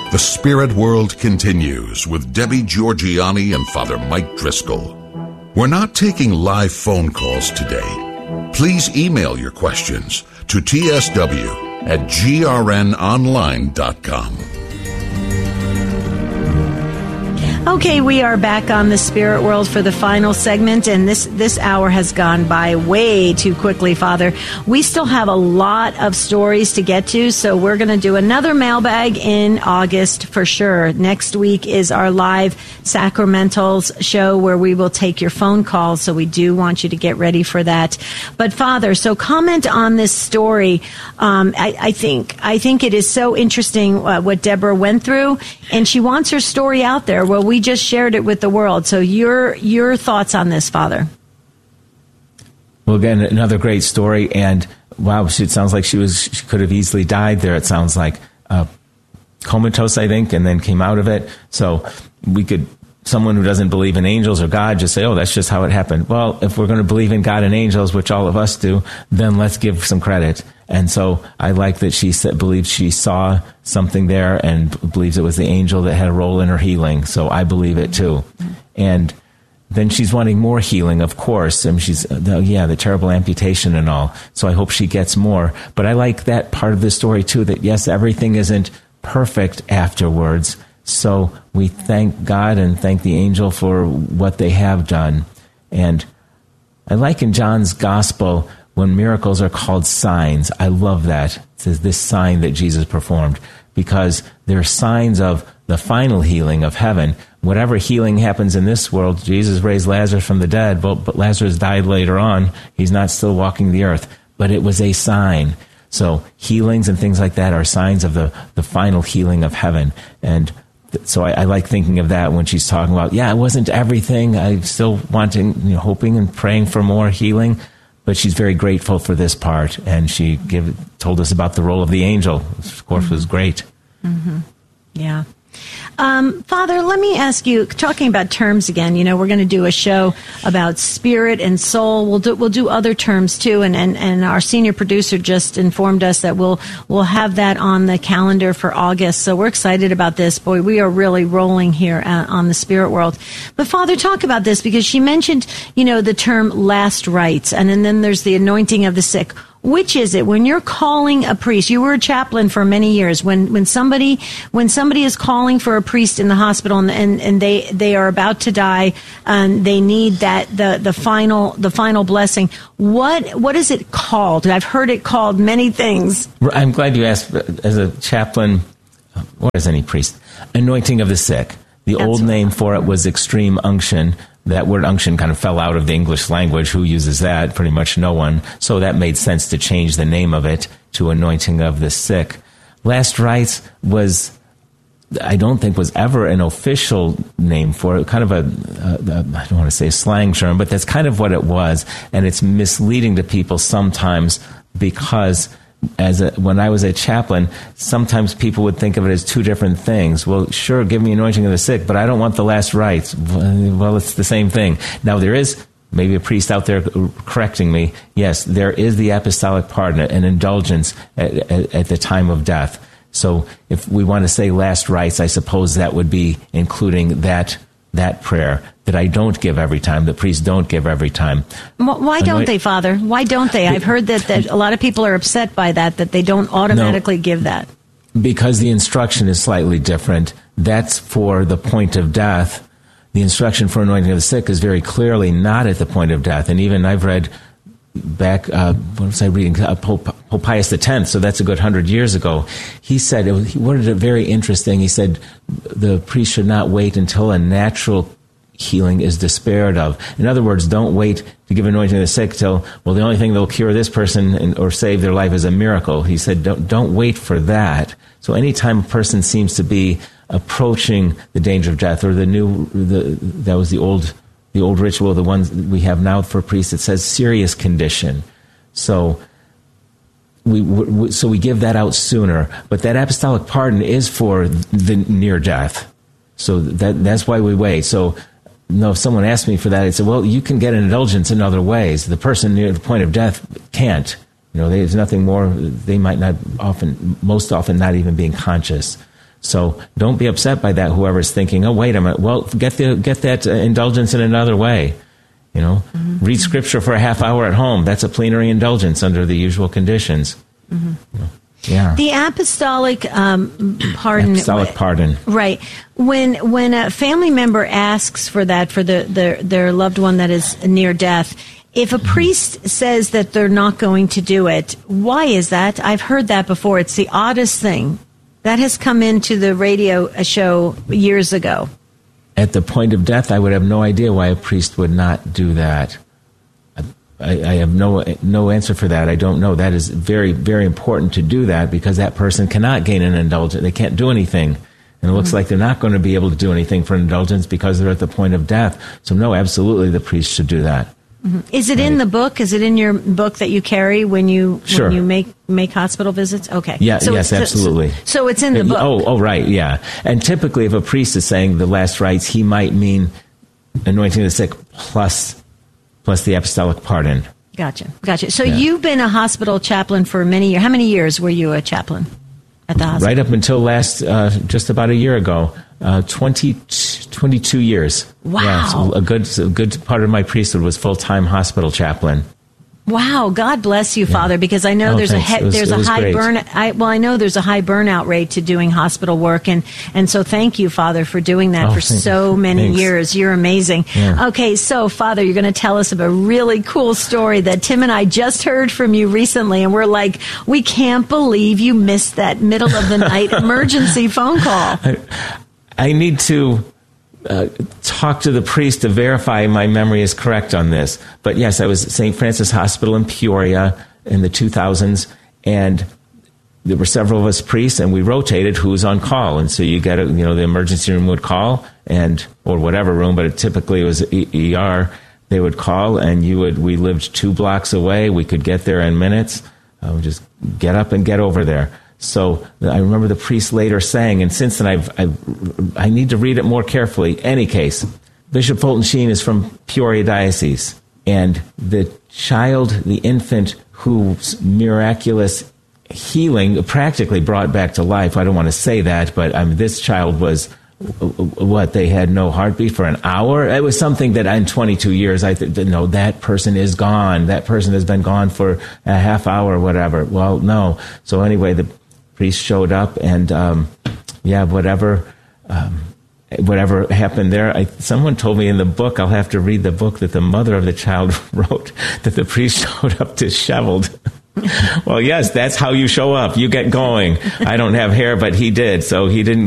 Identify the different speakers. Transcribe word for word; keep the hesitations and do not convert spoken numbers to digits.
Speaker 1: The Spirit World continues with Debbie Georgianni and Father Mike Driscoll. We're not taking live phone calls today. Please email your questions to t s w at g r n online dot com.
Speaker 2: Okay, we are back on the Spirit World for the final segment, and this, this hour has gone by way too quickly, Father. We still have a lot of stories to get to, so we're going to do another mailbag in August for sure. Next week is our live Sacramentals show where we will take your phone calls, so we do want you to get ready for that. But, Father, so comment on this story. Um, I, I think I think it is so interesting uh, what Deborah went through, and she wants her story out there. Well, we just shared it with the world. So your your thoughts on this, Father?
Speaker 3: Well, again, another great story. And wow, it sounds like she was she could have easily died there. It sounds like uh, comatose, I think, and then came out of it. So we could, someone who doesn't believe in angels or God, just say, oh, that's just how it happened. Well, if we're going to believe in God and angels, which all of us do, then let's give some credit. And so I like that she said, believes she saw something there and believes it was the angel that had a role in her healing. So I believe it too. And then she's wanting more healing, of course. I mean, she's, uh, yeah, the terrible amputation and all. So I hope she gets more. But I like that part of the story too, that yes, everything isn't perfect afterwards. So we thank God and thank the angel for what they have done. And I like in John's gospel, when miracles are called signs, I love that. It says this sign that Jesus performed, because they're signs of the final healing of heaven. Whatever healing happens in this world, Jesus raised Lazarus from the dead, but, but Lazarus died later on. He's not still walking the earth, but it was a sign. So healings and things like that are signs of the, the final healing of heaven. And th- so I, I like thinking of that when she's talking about, yeah, it wasn't everything. I'm still wanting, you know, hoping and praying for more healing. But she's very grateful for this part, and she give, told us about the role of the angel, which of course mm-hmm. was great.
Speaker 2: Mm-hmm. Yeah. Um, Father, let me ask you, talking about terms again, you know, we're going to do a show about spirit and soul. We'll do, we'll do other terms too. And, and, and our senior producer just informed us that we'll, we'll have that on the calendar for August. So we're excited about this. Boy, we are really rolling here uh, on the Spirit World. But Father, talk about this, because she mentioned, you know, the term last rites, and, and then there's the anointing of the sick. Which is it when you're calling a priest? You were a chaplain for many years. When when somebody when somebody is calling for a priest in the hospital and and, and they, they are about to die and they need that the, the final the final blessing. What what is it called? I've heard it called many things.
Speaker 3: I'm glad you asked. As a chaplain, or as any priest, anointing of the sick. The That's old name for it was extreme unction. That word unction kind of fell out of the English language. Who uses that? Pretty much no one. So that made sense to change the name of it to anointing of the sick. Last rites was, I don't think was ever an official name for it. Kind of a, a, a, I don't want to say a slang term, but that's kind of what it was. And it's misleading to people sometimes, because as a, when I was a chaplain, sometimes people would think of it as two different things. Well, sure, give me anointing of the sick, but I don't want the last rites. Well, it's the same thing. Now, there is maybe a priest out there correcting me. Yes, there is the apostolic pardon, an indulgence at, at, at the time of death. So if we want to say last rites, I suppose that would be including that that prayer that I don't give every time, the priests don't give every time.
Speaker 2: Why don't they, Father? Why don't they? I've heard that, that a lot of people are upset by that, that they don't automatically no, give that.
Speaker 3: Because the instruction is slightly different. That's for the point of death. The instruction for anointing of the sick is very clearly not at the point of death. And even I've read back, uh, what was I reading? Uh, Pope, Pope Pius X, so that's a good hundred years ago. He said, it was, he worded it very interesting. He said the priest should not wait until a natural healing is despaired of. In other words, don't wait to give anointing to the sick till, well, the only thing that will cure this person and, or save their life is a miracle. He said, don't, don't wait for that. So anytime a person seems to be approaching the danger of death, or the new, the, that was the old, the old ritual, the ones we have now for priests, it says serious condition. So we, we so we give that out sooner. But that apostolic pardon is for the near death. So that that's why we wait. So no, if someone asked me for that, I'd say, well, you can get an indulgence in other ways. The person near the point of death can't. You know, there's nothing more. They might not often, most often, not even being conscious. So don't be upset by that. Whoever's thinking, oh, wait a minute. Well, get the get that uh, indulgence in another way. You know, mm-hmm. read scripture for a half hour at home. That's a plenary indulgence under the usual conditions. Mm-hmm. You know, yeah.
Speaker 2: The apostolic um, pardon.
Speaker 3: Apostolic pardon.
Speaker 2: Right. When when a family member asks for that for the, their their loved one that is near death, if a priest says that they're not going to do it, why is that? I've heard that before. It's the oddest thing. That has come into the radio show years ago.
Speaker 3: At the point of death, I would have no idea why a priest would not do that. I, I have no no answer for that. I don't know. That is very, very important to do that because that person cannot gain an indulgence. They can't do anything. And it looks mm-hmm. like they're not going to be able to do anything for an indulgence because they're at the point of death. So no, absolutely the priest should do that.
Speaker 2: Mm-hmm. Is it right. in the book? Is it in your book that you carry when you
Speaker 3: sure.
Speaker 2: when you make make hospital visits? Okay.
Speaker 3: Yeah.
Speaker 2: So
Speaker 3: yes. Absolutely.
Speaker 2: So, so it's in the book.
Speaker 3: Oh. Oh. Right. Yeah. And typically, if a priest is saying the last rites, he might mean anointing the sick plus plus the apostolic pardon.
Speaker 2: Gotcha. Gotcha. So
Speaker 3: yeah.
Speaker 2: you've been a hospital chaplain for many years. How many years were you a chaplain at the hospital?
Speaker 3: Right up until last, uh, just about a year ago, uh, twenty, twenty-two years.
Speaker 2: Wow.
Speaker 3: Yeah, so a good, a good part of my priesthood was full-time hospital chaplain.
Speaker 2: Wow, God bless you, yeah. Father, because I know
Speaker 3: oh,
Speaker 2: there's
Speaker 3: thanks.
Speaker 2: a he-
Speaker 3: was,
Speaker 2: there's a high
Speaker 3: great.
Speaker 2: burn. I, well, I know there's a high burnout rate to doing hospital work, and, and so thank you, Father, for doing that
Speaker 3: oh,
Speaker 2: for so many
Speaker 3: thanks.
Speaker 2: years. You're amazing.
Speaker 3: Yeah.
Speaker 2: Okay, so Father, you're going to tell us about a really cool story that Tim and I just heard from you recently, and we're like, we can't believe you missed that middle of the night emergency phone call.
Speaker 3: I, I need to. Uh, talk to the priest to verify my memory is correct on this. But yes, I was at Saint Francis Hospital in Peoria in the two thousands, and there were several of us priests, and we rotated who's on call. And so you get, a, you know, the emergency room would call, and or whatever room, but it typically was E R. They would call, and you would. We lived two blocks away. We could get there in minutes. Uh, just get up and get over there. So I remember the priest later saying, and since then I've, I've, I need to read it more carefully. Any case, Bishop Fulton Sheen is from Peoria Diocese, and the child, the infant whose miraculous healing practically brought back to life. I don't want to say that, but I mean, this child was, what, they had no heartbeat for an hour? It was something that in twenty-two years, I th- no, that person is gone. That person has been gone for a half hour or whatever. Well, no. So anyway, the priest showed up, and um, yeah, whatever, um, whatever happened there. I, someone told me in the book, I'll have to read the book, that the mother of the child wrote that the priest showed up disheveled. Well, yes, that's how you show up. You get going. I don't have hair, but he did, so he didn't